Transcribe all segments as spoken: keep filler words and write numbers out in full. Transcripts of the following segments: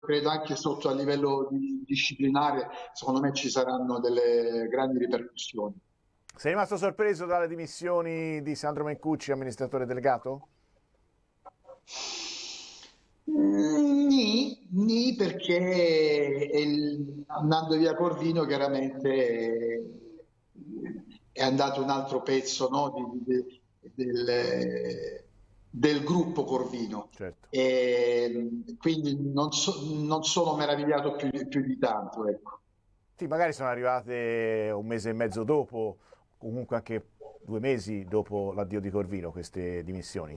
credo anche sotto a livello di- disciplinare, secondo me ci saranno delle grandi ripercussioni. Sei rimasto sorpreso dalle dimissioni di Sandro Mencucci, amministratore delegato? Mm, Nì, nì, perché il- andando via Corvino chiaramente eh, è andato un altro pezzo, no, di- di- del, del gruppo Corvino. Certo. E quindi non, so- non sono meravigliato più, di- più di tanto, ecco. Sì, magari sono arrivate un mese e mezzo dopo, comunque anche due mesi dopo l'addio di Corvino, queste dimissioni.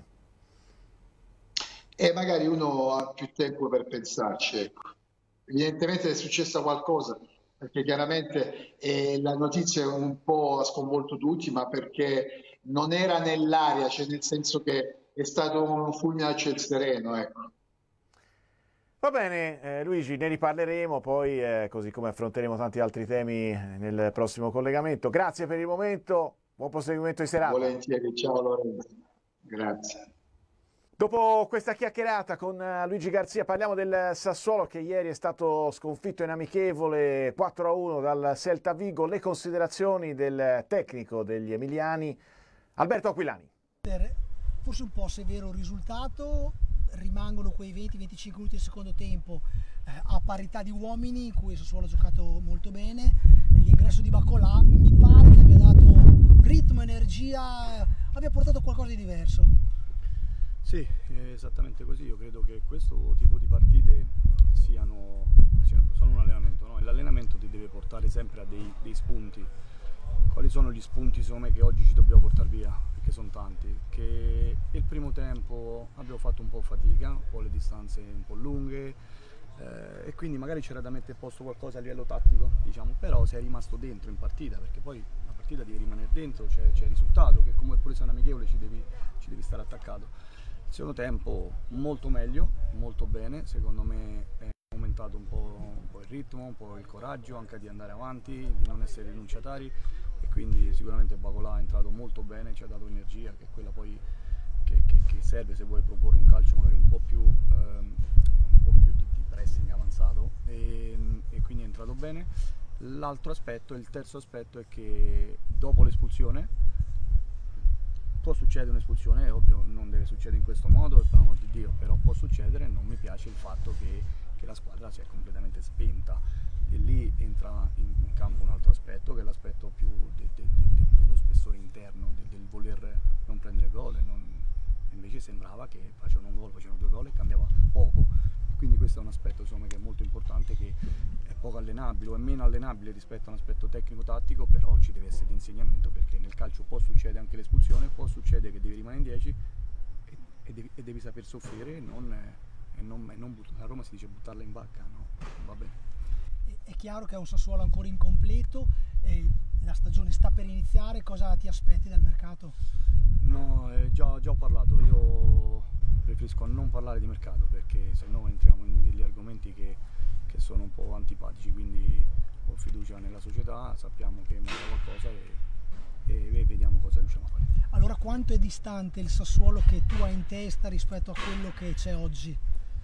E magari uno ha più tempo per pensarci, ecco. Evidentemente è successo qualcosa, perché chiaramente eh, la notizia un po' ha sconvolto tutti, ma perché non era nell'aria, cioè nel senso che è stato un fulmine a ciel sereno, ecco. Va bene, eh, Luigi, ne riparleremo poi, eh, così come affronteremo tanti altri temi nel prossimo collegamento. Grazie per il momento, buon proseguimento di serata. Volentieri, ciao Lorenzo, grazie. Dopo questa chiacchierata con eh, Luigi Garzia parliamo del Sassuolo che ieri è stato sconfitto in amichevole quattro a uno dal Celta Vigo. Le considerazioni del tecnico degli emiliani, Alberto Aquilani. Forse un po' severo il risultato, rimangono quei venti venticinque minuti del secondo tempo eh, a parità di uomini in cui il Sassuolo ha giocato molto bene. L'ingresso di Bacolà mi pare che abbia dato ritmo, energia, abbia portato qualcosa di diverso. Sì, è esattamente così. Io credo che questo tipo di partite siano, siano sono un allenamento, no? E l'allenamento ti deve portare sempre a dei, dei spunti. Quali sono gli spunti secondo me che oggi ci dobbiamo portare via? Perché sono tanti. Che il primo tempo abbiamo fatto un po' fatica, un po' le distanze un po' lunghe eh, e quindi magari c'era da mettere a posto qualcosa a livello tattico, diciamo, però sei rimasto dentro in partita, perché poi la partita devi rimanere dentro, c'è, c'è il risultato, che come pure se è un amichevole ci devi, ci devi stare attaccato. Il secondo tempo molto meglio, molto bene, secondo me è aumentato un po', un po' il ritmo, un po' il coraggio anche di andare avanti, di non essere rinunciatari e quindi sicuramente Bacolà è entrato molto bene, ci ha dato energia che è quella poi che, che, che serve se vuoi proporre un calcio magari un po' più, ehm, un po' più di, di pressing avanzato e, e quindi è entrato bene. L'altro aspetto, il terzo aspetto è che dopo l'espulsione può succedere un'espulsione, è ovvio, non deve succedere in questo modo, per l'amor di Dio, però può succedere. Non mi piace il fatto che, che la squadra si è completamente spenta e lì entra in, in campo un altro aspetto, che è l'aspetto più de, de, de, de, dello spessore interno, de, del voler non prendere gol, e non, invece sembrava che facevano un gol, facevano due gol e cambiava poco. Quindi questo è un aspetto insomma, che è molto importante, che è poco allenabile o è meno allenabile rispetto a un aspetto tecnico-tattico, però ci deve essere di insegnamento, perché nel calcio può succedere anche l'espulsione, può succedere che devi rimanere in dieci e, e, devi, e devi saper soffrire e non, e non, e non a Roma si dice buttarla in bacca, no, non va bene. È chiaro che è un Sassuolo ancora incompleto, e la stagione sta per iniziare, cosa ti aspetti dal mercato? No, eh, già, già ho parlato, io preferisco non parlare di mercato perché se no entriamo in degli argomenti che, che sono un po' antipatici, quindi ho fiducia nella società, sappiamo che manca qualcosa e, e, e vediamo cosa riusciamo a fare. Allora quanto è distante il Sassuolo che tu hai in testa rispetto a quello che c'è oggi?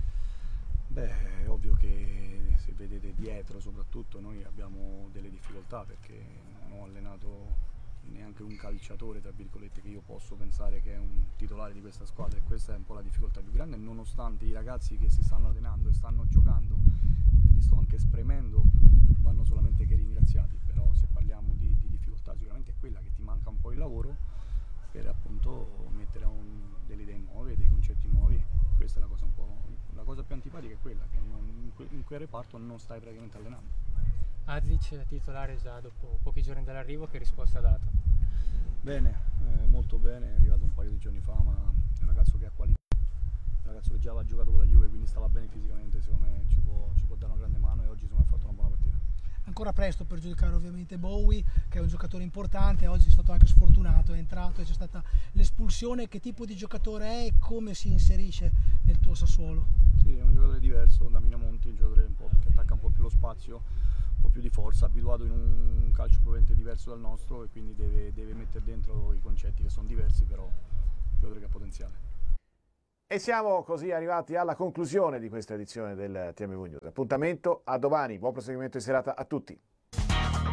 Beh, è ovvio che se vedete dietro soprattutto noi abbiamo delle difficoltà perché non ho allenato neanche un calciatore tra virgolette che io posso pensare che è un titolare di questa squadra, e questa è un po' la difficoltà più grande, nonostante i ragazzi che si stanno allenando e stanno giocando e li sto anche spremendo vanno solamente che ringraziati. Però se parliamo di, di difficoltà sicuramente è quella che ti manca un po' il lavoro per appunto mettere un, delle idee nuove, dei concetti nuovi. Questa è la cosa un po', la cosa più antipatica, è quella che non, in, que, in quel reparto non stai praticamente allenando. Azic titolare già dopo pochi giorni dall'arrivo, che risposta ha dato? Bene, eh, molto bene, è arrivato un paio di giorni fa, ma è un ragazzo che ha qualità, un ragazzo che già aveva giocato con la Juve, quindi stava bene fisicamente, secondo me ci può, ci può dare una grande mano e oggi secondo me ha fatto una buona partita. Ancora presto per giudicare ovviamente Bowie, che è un giocatore importante, oggi è stato anche sfortunato, è entrato e c'è stata l'espulsione. Che tipo di giocatore è e come si inserisce nel tuo Sassuolo? Sì, è un giocatore diverso da Minamonti, un giocatore un po' che attacca un po' più lo spazio, un po' più di forza, abituato in un calcio probabilmente diverso dal nostro e quindi deve, deve mettere dentro i concetti che sono diversi, però è un giocatore che ha potenziale. E siamo così arrivati alla conclusione di questa edizione del T M V News. Appuntamento a domani, buon proseguimento di serata a tutti.